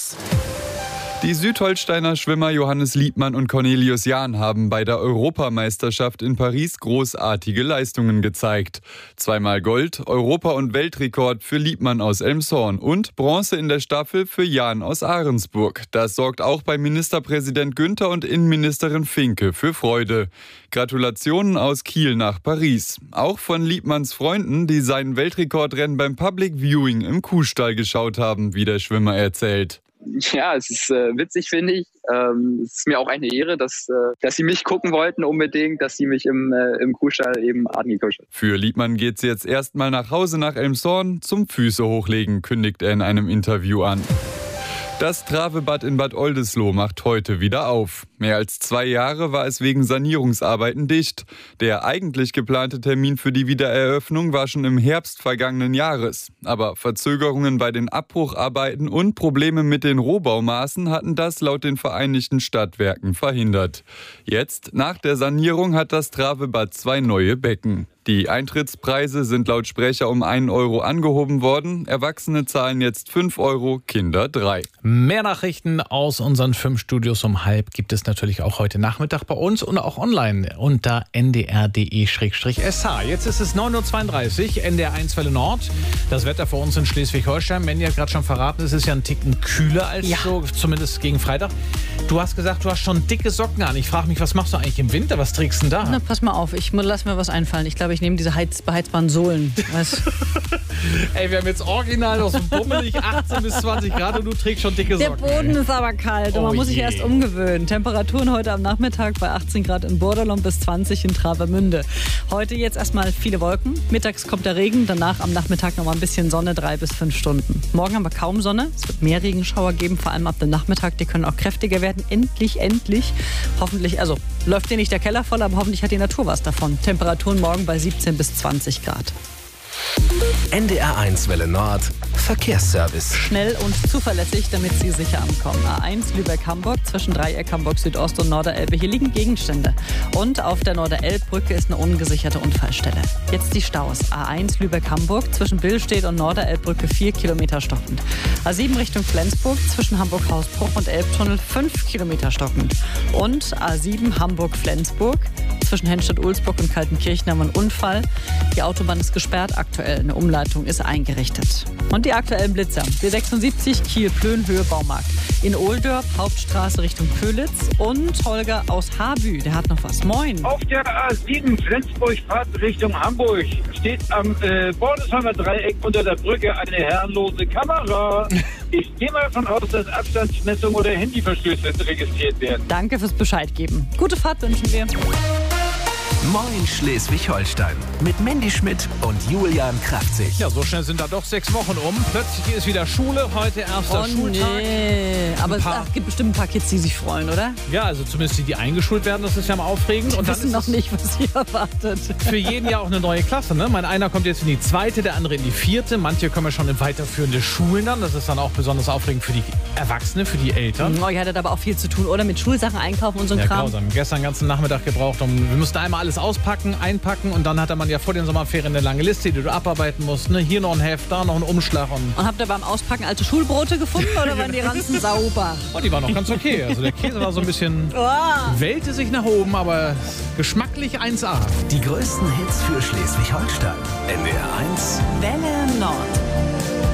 Plus. Die Südholsteiner Schwimmer Johannes Liebmann und Cornelius Jahn haben bei der Europameisterschaft in Paris großartige Leistungen gezeigt. 2-mal Gold, Europa- und Weltrekord für Liebmann aus Elmshorn und Bronze in der Staffel für Jahn aus Ahrensburg. Das sorgt auch bei Ministerpräsident Günther und Innenministerin Finke für Freude. Gratulationen aus Kiel nach Paris. Auch von Liebmanns Freunden, die seinen Weltrekordrennen beim Public Viewing im Kuhstall geschaut haben, wie der Schwimmer erzählt. Ja, es ist witzig, finde ich. Es ist mir auch eine Ehre, dass sie mich gucken wollten unbedingt, dass sie mich im Kuhstall eben angeguckt haben. Für Liebmann geht's jetzt erstmal nach Hause nach Elmshorn zum Füße hochlegen, kündigt er in einem Interview an. Das Travebad in Bad Oldesloe macht heute wieder auf. Mehr als 2 Jahre war es wegen Sanierungsarbeiten dicht. Der eigentlich geplante Termin für die Wiedereröffnung war schon im Herbst vergangenen Jahres. Aber Verzögerungen bei den Abbrucharbeiten und Probleme mit den Rohbaumaßen hatten das laut den Vereinigten Stadtwerken verhindert. Jetzt, nach der Sanierung, hat das Travebad 2 neue Becken. Die Eintrittspreise sind laut Sprecher um 1 Euro angehoben worden. Erwachsene zahlen jetzt 5 Euro, Kinder 3. Mehr Nachrichten aus unseren 5 Studios um 12 gibt es natürlich auch heute Nachmittag bei uns und auch online unter ndr.de/sh. Jetzt ist es 9.32 Uhr, NDR 1 Welle Nord. Das Wetter für uns in Schleswig-Holstein. Mandy hat gerade schon verraten, es ist ja ein Ticken kühler als so, zumindest gegen Freitag. Du hast gesagt, du hast schon dicke Socken an. Ich frage mich, was machst du eigentlich im Winter? Was trägst du denn da? Na, pass mal auf, lass mir was einfallen. Ich glaube, ich nehme diese beheizbaren Sohlen. Ey, wir haben jetzt original noch so bummelig 18 bis 20 Grad und du trägst schon dicke Socken. Der Boden ist aber kalt und man muss sich erst umgewöhnen. Temperaturen heute am Nachmittag bei 18 Grad in Borderland bis 20 in Travemünde. Heute jetzt erstmal viele Wolken. Mittags kommt der Regen, danach am Nachmittag noch mal ein bisschen Sonne, 3 bis 5 Stunden. Morgen haben wir kaum Sonne. Es wird mehr Regenschauer geben, vor allem ab dem Nachmittag. Die können auch kräftiger werden. Endlich. Hoffentlich, also läuft dir nicht der Keller voll, aber hoffentlich hat die Natur was davon. Temperaturen morgen bei 17 bis 20 Grad. NDR 1 Welle Nord Verkehrsservice. Schnell und zuverlässig, damit Sie sicher ankommen. A1 Lübeck-Hamburg zwischen Dreieck Hamburg Südost und Norderelbe. Hier liegen Gegenstände. Und auf der Norderelbbrücke ist eine ungesicherte Unfallstelle. Jetzt die Staus. A1 Lübeck-Hamburg zwischen Billstedt und Norderelbbrücke 4 Kilometer stockend. A7 Richtung Flensburg zwischen Hamburg-Hausbruch und Elbtunnel 5 Kilometer stockend. Und A7 Hamburg-Flensburg zwischen Hennstedt-Ulzburg und Kaltenkirchen haben wir einen Unfall. Die Autobahn ist gesperrt aktuell. Eine Umleitung ist eingerichtet. Und die aktuellen Blitzer. B76 Kiel-Plön, Höhe Baumarkt. In Ohldorf, Hauptstraße Richtung Pölitz. Und Holger aus Habü, der hat noch was. Moin. Auf der A7 Flensburg-Fahrt Richtung Hamburg steht am Bornesheimer Dreieck unter der Brücke eine herrenlose Kamera. Ich gehe mal davon aus, dass Abstandsmessung oder Handyverstöße registriert werden. Danke fürs Bescheid geben. Gute Fahrt wünschen wir. Moin Schleswig-Holstein mit Mandy Schmidt und Julian Kraftzig. Ja, so schnell sind da doch 6 Wochen um. Plötzlich ist wieder Schule, heute erster Schultag. Nee. Aber es gibt bestimmt ein paar Kids, die sich freuen, oder? Ja, also zumindest die, die eingeschult werden, das ist ja mal aufregend. Die und dann wissen noch nicht, was sie erwartet. Für jeden ja auch eine neue Klasse, ne? Mein einer kommt jetzt in die 2., der andere in die 4. Manche kommen ja schon in weiterführende Schulen dann. Das ist dann auch besonders aufregend für die Erwachsene, für die Eltern. Oh, ihr hattet aber auch viel zu tun, oder? Mit Schulsachen einkaufen und so ein Kram. Grausam. Gestern den ganzen Nachmittag gebraucht. Wir mussten einmal alles auspacken, einpacken und dann hatte man ja vor den Sommerferien eine lange Liste, die du abarbeiten musst. Ne? Hier noch ein Heft, da noch ein Umschlag. Und habt ihr beim Auspacken alte Schulbrote gefunden oder waren die Ranzen sauber? Oh, die waren noch ganz okay. Also der Käse war so ein bisschen, wellte sich nach oben, aber geschmacklich 1A. Die größten Hits für Schleswig-Holstein. NDR 1 Welle Nord.